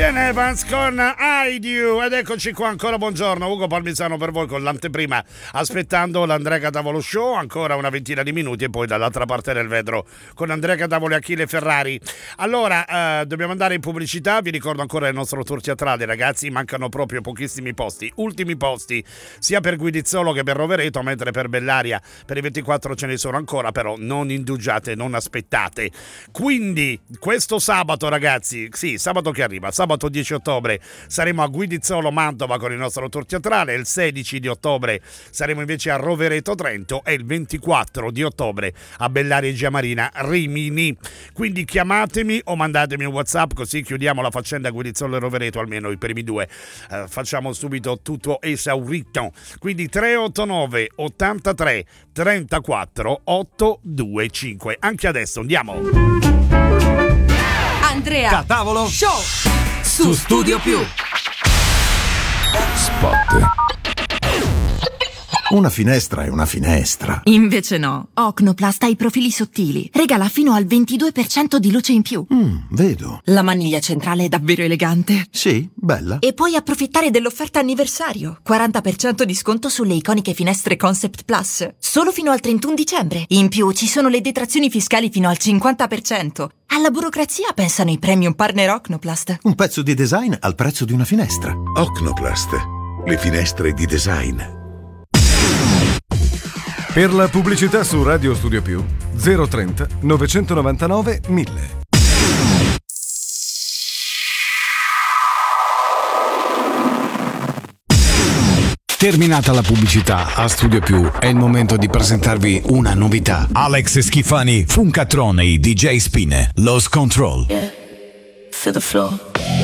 Ken Evans con I Do. Ed eccoci qua ancora, buongiorno, Ugo Palmisano per voi con l'anteprima, aspettando l'Andrea Catavolo Show, ancora una ventina di minuti e poi dall'altra parte del vetro con Andrea Catavolo e Achille Ferrari. Allora, dobbiamo andare in pubblicità, vi ricordo ancora il nostro tour teatrale, ragazzi, mancano proprio pochissimi posti, ultimi posti, sia per Guidizzolo che per Rovereto, mentre per Bellaria per i 24 ce ne sono ancora, però non indugiate, non aspettate. Quindi, questo sabato, ragazzi, sì, sabato che arriva, sabato 10 ottobre saremo a Guidizzolo Mantova con il nostro tour teatrale, il 16 di ottobre saremo invece a Rovereto Trento e il 24 di ottobre a Bellaria Giamarina Rimini. Quindi chiamatemi o mandatemi un WhatsApp, così chiudiamo la faccenda Guidizzolo e Rovereto, almeno i primi due, facciamo subito tutto esaurito. Quindi 389 83 34 825. Anche adesso andiamo. Andrea Catavolo Show su Studio Più. Spot. Una finestra è una finestra. Invece no, Ocnoplast ha i profili sottili. Regala fino al 22% di luce in più. Vedo. La maniglia centrale è davvero elegante. Sì, bella. E puoi approfittare dell'offerta anniversario. 40% di sconto sulle iconiche finestre Concept Plus. Solo fino al 31 dicembre. In più ci sono le detrazioni fiscali fino al 50%. Alla burocrazia pensano i premium partner Ocnoplast. Un pezzo di design al prezzo di una finestra. Ocnoplast, le finestre di design. Per la pubblicità su Radio Studio Più 030 999 1000. Terminata la pubblicità a Studio Più, è il momento di presentarvi una novità. Alex Schifani, Funkatrone, DJ Spine, Lost Control. Yeah, feel the flow.